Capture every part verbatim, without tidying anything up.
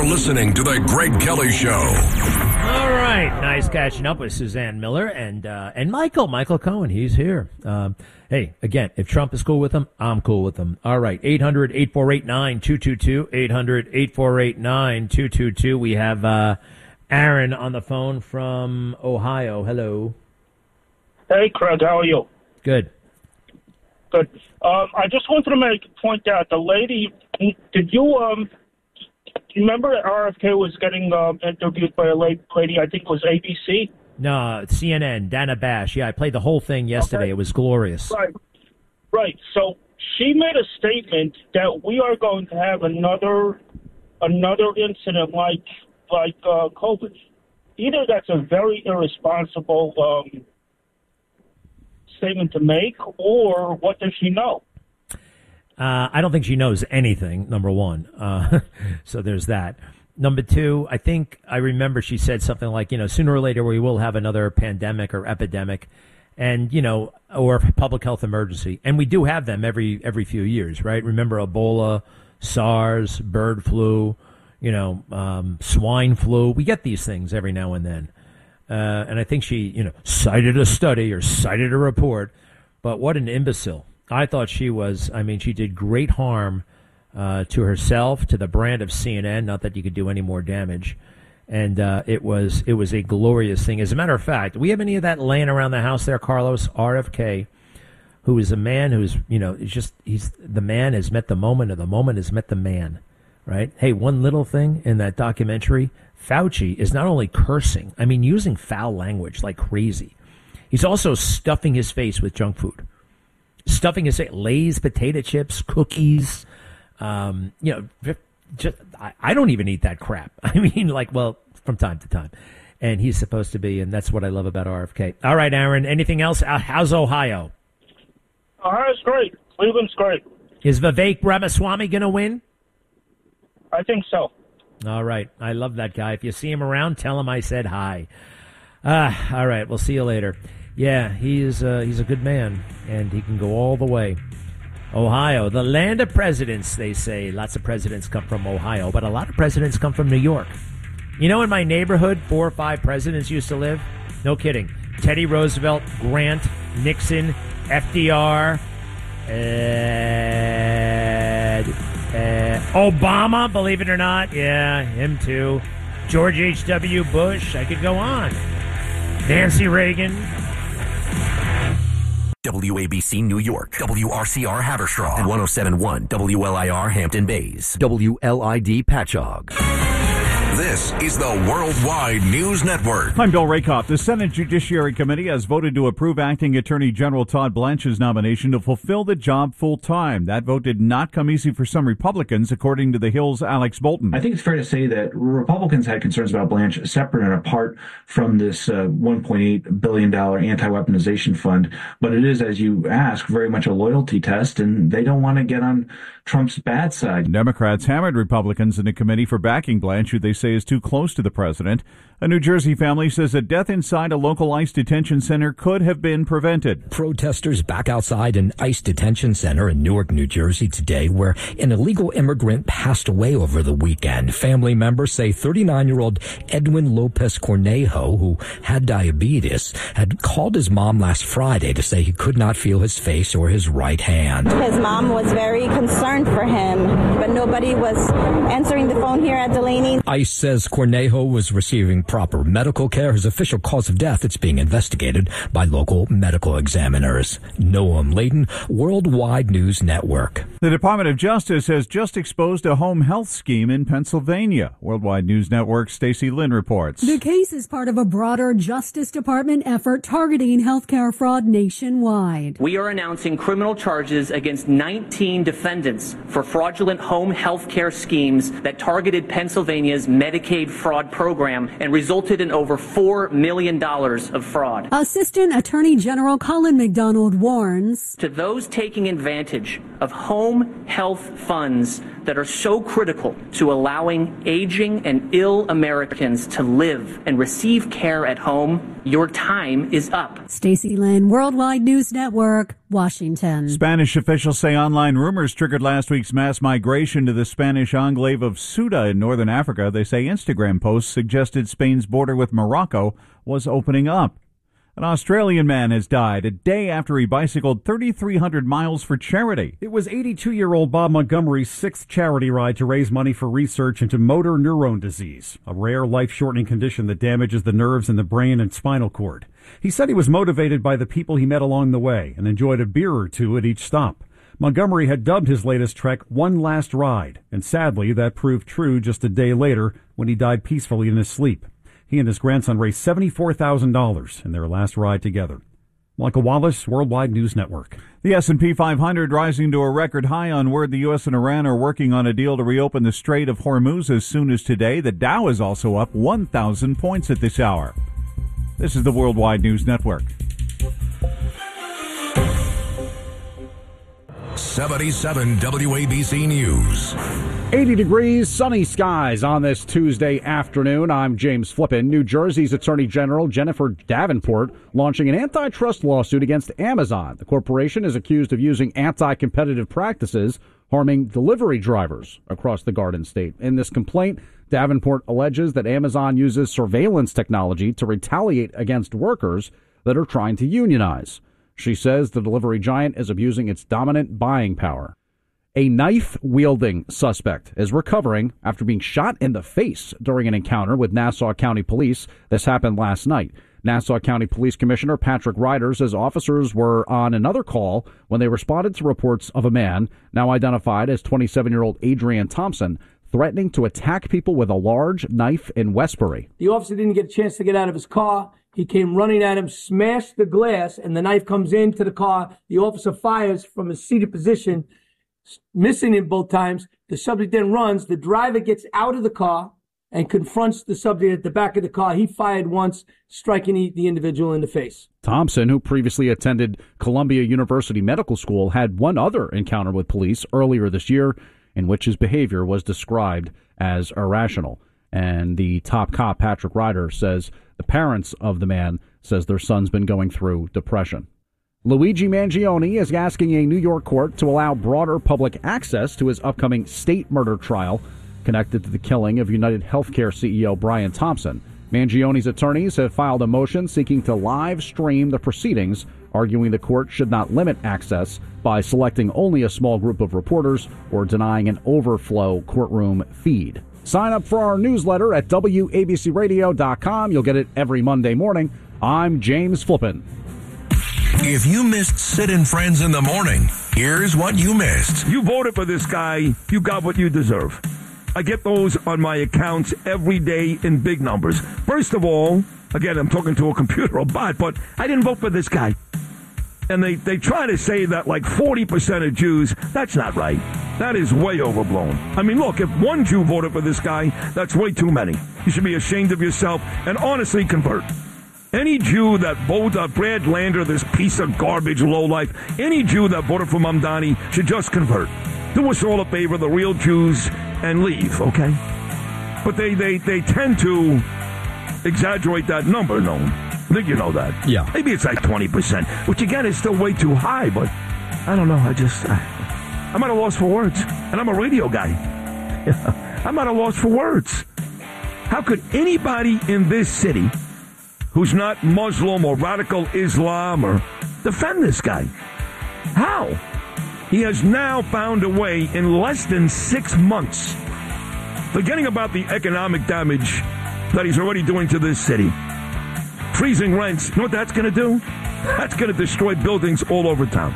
listening to The Greg Kelly Show. All right. Nice catching up with Suzanne Miller and uh, and Michael. Michael Cohen, he's here. Um, hey, again, if Trump is cool with him, I'm cool with him. All right. eight hundred, eight four eight, nine two two two. eight hundred, eight four eight, nine two two two. We have uh, Aaron on the phone from Ohio. Hello. Hey, Craig. How are you? Good. Good. Um, I just wanted to make point out the lady. Did you um? Remember that R F K was getting um, interviewed by a lady? I think it was A B C. No, C N N. Dana Bash. Yeah, I played the whole thing yesterday. Okay. It was glorious. Right. Right. So she made a statement that we are going to have another another incident like like uh, COVID. Either that's a very irresponsible um, statement to make, or what does she know? Uh, I don't think she knows anything, number one. Uh, so there's that. Number two, I think I remember she said something like, you know, sooner or later we will have another pandemic or epidemic and, you know, or public health emergency. And we do have them every every few years, right? Remember Ebola, SARS, bird flu, you know, um, swine flu. We get these things every now and then. Uh, and I think she, you know, cited a study or cited a report. But what an imbecile. I thought she was, I mean, she did great harm uh, to herself, to the brand of C N N, not that you could do any more damage. And uh, it was it was a glorious thing. As a matter of fact, do we have any of that laying around the house there, Carlos? R F K, who is a man who's, you know, it's just, he's, the man has met the moment, or the moment has met the man, right? Hey, one little thing in that documentary, Fauci is not only cursing, I mean, using foul language like crazy. He's also stuffing his face with junk food. Stuffing his face, Lay's potato chips, cookies, um, you know, just, I, I don't even eat that crap. I mean, like, well, from time to time. And he's supposed to be, and that's what I love about R F K. All right, Aaron, anything else? How's Ohio? Ohio's great. Cleveland's great. Is Vivek Ramaswamy going to win? I think so. All right. I love that guy. If you see him around, tell him I said hi. Ah, all right. We'll see you later. Yeah, he is, uh, he's a good man, and he can go all the way. Ohio, the land of presidents, they say. Lots of presidents come from Ohio, but a lot of presidents come from New York. You know, in my neighborhood, four or five presidents used to live? No kidding. Teddy Roosevelt, Grant, Nixon, F D R, uh, uh, Obama, believe it or not. Yeah, him too. George H W. Bush. I could go on. Nancy Reagan. W A B C New York, W R C R Haverstraw, and one oh seven point one W L I R Hampton Bays, W L I D Patchogue. This is the Worldwide News Network. I'm Bill Rakoff. The Senate Judiciary Committee has voted to approve Acting Attorney General Todd Blanche's nomination to fulfill the job full-time. That vote did not come easy for some Republicans, according to The Hill's Alex Bolton. I think it's fair to say that Republicans had concerns about Blanche separate and apart from this uh, one point eight billion dollars anti-weaponization fund. But it is, as you ask, very much a loyalty test, and they don't want to get on Trump's bad side. Democrats hammered Republicans in the committee for backing Blanche, who they say is too close to the president. A New Jersey family says a death inside a local ICE detention center could have been prevented. Protesters back outside an ICE detention center in Newark, New Jersey today, where an illegal immigrant passed away over the weekend. Family members say thirty-nine-year-old Edwin Lopez Cornejo, who had diabetes, had called his mom last Friday to say he could not feel his face or his right hand. His mom was very concerned for him, but nobody was answering the phone here at Delaney. ICE says Cornejo was receiving proper medical care. His official cause of death, it's being investigated by local medical examiners. Noam Layden, Worldwide News Network. The Department of Justice has just exposed a home health scheme in Pennsylvania. Worldwide News Network Stacey Lynn reports. The case is part of a broader Justice Department effort targeting healthcare fraud nationwide. We are announcing criminal charges against nineteen defendants for fraudulent home health care schemes that targeted Pennsylvania's Medicaid fraud program and resulted in over four million dollars of fraud. Assistant Attorney General Colin McDonald warns, to those taking advantage of home health funds that are so critical to allowing aging and ill Americans to live and receive care at home, your time is up. Stacey Lynn, Worldwide News Network, Washington. Spanish officials say online rumors triggered last week's mass migration to the Spanish enclave of Ceuta in northern Africa. They say Instagram posts suggested Spain's border with Morocco was opening up. An Australian man has died a day after he bicycled thirty-three hundred miles for charity. It was eighty-two-year-old Bob Montgomery's sixth charity ride to raise money for research into motor neurone disease, a rare life-shortening condition that damages the nerves in the brain and spinal cord. He said he was motivated by the people he met along the way and enjoyed a beer or two at each stop. Montgomery had dubbed his latest trek One Last Ride, and sadly that proved true just a day later when he died peacefully in his sleep. He and his grandson raised seventy-four thousand dollars in their last ride together. Michael Wallace, Worldwide News Network. The S and P five hundred rising to a record high on word the U S and Iran are working on a deal to reopen the Strait of Hormuz as soon as today. The Dow is also up one thousand points at this hour. This is the Worldwide News Network. seventy-seven W A B C News. eighty degrees, sunny skies on this Tuesday afternoon. I'm James Flippin. New Jersey's Attorney General Jennifer Davenport launching an antitrust lawsuit against Amazon. The corporation is accused of using anti-competitive practices harming delivery drivers across the Garden State. In this complaint, Davenport alleges that Amazon uses surveillance technology to retaliate against workers that are trying to unionize. She says the delivery giant is abusing its dominant buying power. A knife-wielding suspect is recovering after being shot in the face during an encounter with Nassau County Police. This happened last night. Nassau County Police Commissioner Patrick Ryder says officers were on another call when they responded to reports of a man, now identified as twenty-seven-year-old Adrian Thompson, threatening to attack people with a large knife in Westbury. The officer didn't get a chance to get out of his car. He came running at him, smashed the glass, and the knife comes into the car. The officer fires from a seated position, missing him both times. The subject then runs. The driver gets out of the car and confronts the subject at the back of the car. He fired once, striking the individual in the face. Thompson, who previously attended Columbia University Medical School, had one other encounter with police earlier this year in which his behavior was described as irrational. And the top cop, Patrick Ryder, says the parents of the man says their son's been going through depression. Luigi Mangione is asking a New York court to allow broader public access to his upcoming state murder trial connected to the killing of United Healthcare C E O Brian Thompson. Mangione's attorneys have filed a motion seeking to live stream the proceedings, arguing the court should not limit access by selecting only a small group of reporters or denying an overflow courtroom feed. Sign up for our newsletter at W A B C radio dot com. You'll get it every Monday morning. I'm James Flippin. If you missed Sid and Friends in the morning, here's what you missed. You voted for this guy. You got what you deserve. I get those on my accounts every day in big numbers. First of all, again, I'm talking to a computer or bot, but I didn't vote for this guy. And they, they try to say that like forty percent of Jews, that's not right. That is way overblown. I mean, look, if one Jew voted for this guy, that's way too many. You should be ashamed of yourself and honestly convert. Any Jew that voted uh, Brad Lander, this piece of garbage lowlife, any Jew that voted for Mamdani should just convert. Do us all a favor, the real Jews, and leave, okay? But they, they, they tend to exaggerate that number, no? I think you know that. Yeah. Maybe it's like twenty percent, which again is still way too high, but I don't know. I just, I, I'm at a loss for words. And I'm a radio guy. I'm at a loss for words. How could anybody in this city who's not Muslim or radical Islam or defend this guy? How? He has now found a way in less than six months, forgetting about the economic damage that he's already doing to this city. Freezing rents, you know what that's going to do? That's going to destroy buildings all over town.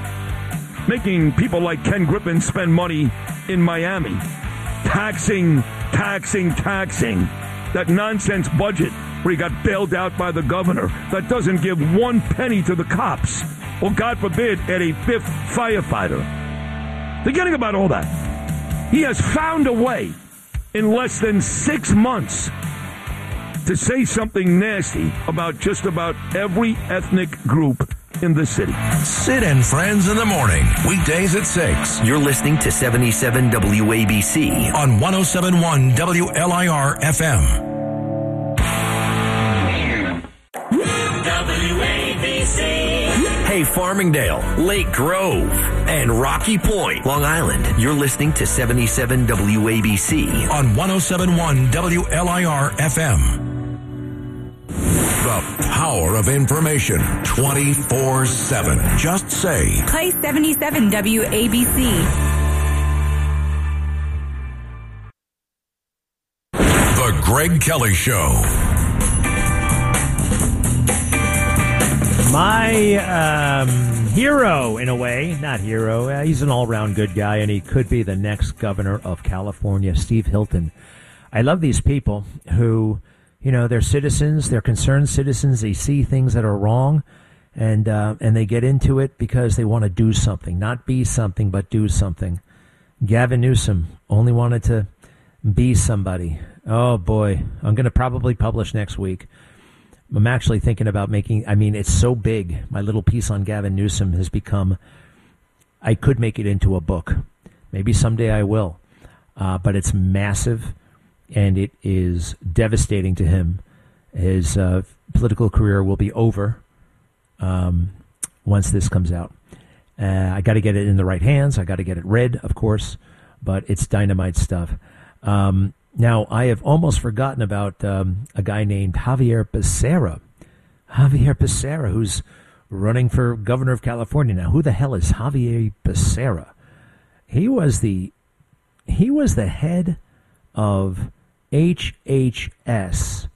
Making people like Ken Griffin spend money in Miami. Taxing, taxing, taxing. That nonsense budget where he got bailed out by the governor that doesn't give one penny to the cops. Or, God forbid, add a fifth firefighter. Forgetting about all that. He has found a way in less than six months to say something nasty about just about every ethnic group in the city. Sid and Friends in the Morning, weekdays at six. You're listening to seventy-seven W A B C on one oh seven point one W L I R F M. W A B C. Hey, Farmingdale, Lake Grove, and Rocky Point, Long Island. You're listening to seventy-seven W A B C on one oh seven point one W L I R F M. The power of information twenty-four seven. Just say, play seventy-seven W A B C. The Greg Kelly Show. My um, hero, in a way, not hero, uh, he's an all-around good guy, and he could be the next governor of California, Steve Hilton. I love these people who, you know, they're citizens, they're concerned citizens, they see things that are wrong, and uh, and they get into it because they want to do something, not be something, but do something. Gavin Newsom only wanted to be somebody. Oh, boy, I'm going to probably publish next week. I'm actually thinking about making, I mean, it's so big. My little piece on Gavin Newsom has become, I could make it into a book. Maybe someday I will. Uh, but it's massive, and it is devastating to him. His uh, political career will be over um, once this comes out. Uh, I got to get it in the right hands. I got to get it read, of course, but it's dynamite stuff. Um Now, I have almost forgotten about um, a guy named Javier Becerra. Javier Becerra, who's running for governor of California. Now, who the hell is Javier Becerra? He was the he was the head of H H S,